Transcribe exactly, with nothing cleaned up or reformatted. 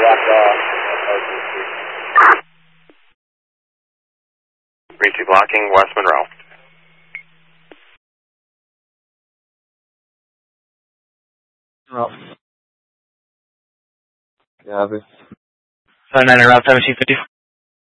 three two blocking, West Monroe. Oh. Copy. Flight nine, route seventeen fifty.